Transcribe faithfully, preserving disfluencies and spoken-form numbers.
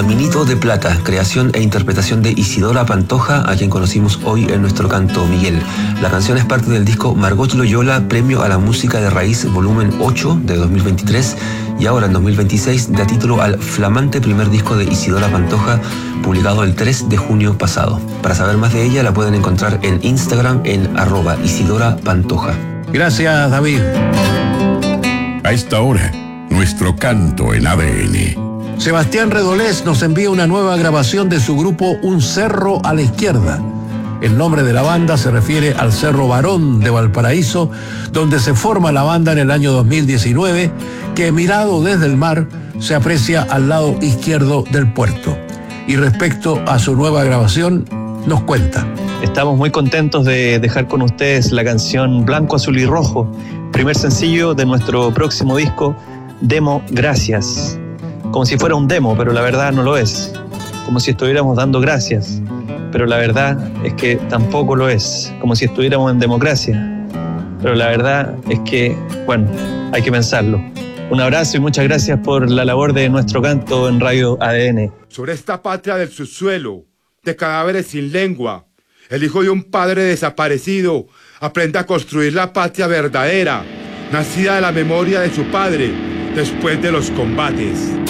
Caminito de Plata, creación e interpretación de Isidora Pantoja, a quien conocimos hoy en nuestro canto Miguel. La canción es parte del disco Margot Loyola, Premio a la Música de Raíz, volumen ocho de dos mil veintitrés, y ahora en dos mil veintiséis da título al flamante primer disco de Isidora Pantoja, publicado el tres de junio pasado. Para saber más de ella la pueden encontrar en Instagram en arroba Isidora Pantoja. Gracias, David. A esta hora, nuestro canto en A D N. Sebastián Redolés nos envía una nueva grabación de su grupo Un Cerro a la Izquierda. El nombre de la banda se refiere al Cerro Barón de Valparaíso, donde se forma la banda en el año dos mil diecinueve, que mirado desde el mar se aprecia al lado izquierdo del puerto. Y respecto a su nueva grabación, nos cuenta. Estamos muy contentos de dejar con ustedes la canción Blanco, Azul y Rojo, primer sencillo de nuestro próximo disco, Demo Gracias. Como si fuera un demo, pero la verdad no lo es. Como si estuviéramos dando gracias, pero la verdad es que tampoco lo es. Como si estuviéramos en democracia, pero la verdad es que, bueno, hay que pensarlo. Un abrazo y muchas gracias por la labor de nuestro canto en Radio A D N. Sobre esta patria del subsuelo, de cadáveres sin lengua, el hijo de un padre desaparecido aprende a construir la patria verdadera, nacida de la memoria de su padre después de los combates.